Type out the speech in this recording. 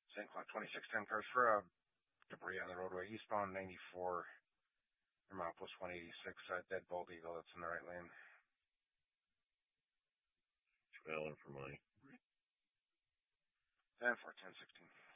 St. Cloud 2610 cars for debris on the roadway, eastbound 94, or milepost 186, dead bald eagle that's in the right lane. Trailer for money. 10-4, 10-16.